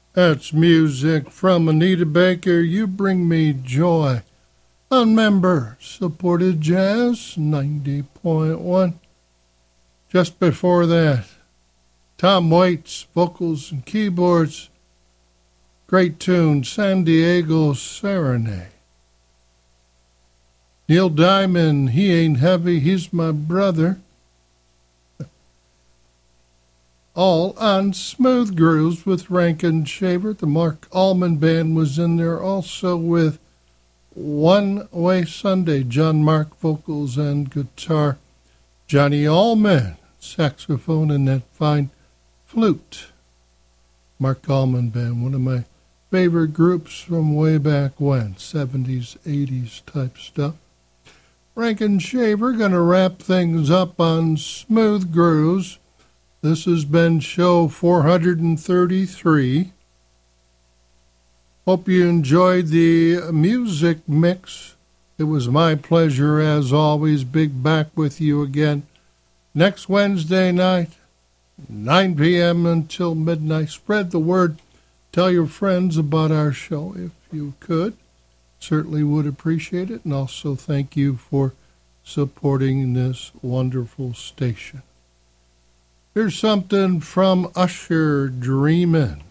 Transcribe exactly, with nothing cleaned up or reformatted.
That's music from Anita Baker. You bring me joy. On member supported jazz ninety point one. Just before that, Tom Waits, vocals and keyboards. Great tune, San Diego Serenade. Neil Diamond, He Ain't Heavy, He's My Brother. All on Smooth Grooves with Rankin Shaver. The Mark Allman Band was in there also with One Way Sunday. John Mark, vocals and guitar. Johnny Allman, saxophone and that fine flute. Mark Allman Band, one of my favorite groups from way back when, seventies, eighties type stuff. Rankin Shaver going to wrap things up on Smooth Grooves. This has been show four thirty-three. Hope you enjoyed the music mix. It was my pleasure, as always. Big back with you again next Wednesday night, nine p.m. until midnight. Spread the word. Tell your friends about our show if you could. Certainly would appreciate it. And also thank you for supporting this wonderful station. Here's something from Usher, Dreamin'.